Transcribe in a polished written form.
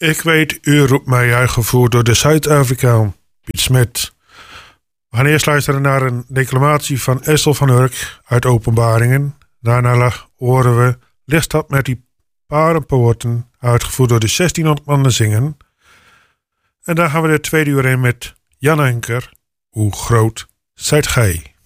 Ik weet, u roept mij uitgevoerd door de Zuid-Afrikaan, Piet Smit. We gaan eerst luisteren naar een declamatie van Essel van Urk uit Openbaringen. Daarna horen we Lichtstad met die parenpoorten, uitgevoerd door de 1600 mannen zingen. En dan gaan we de tweede uur in met Jan Enker, Hoe groot zijt gij?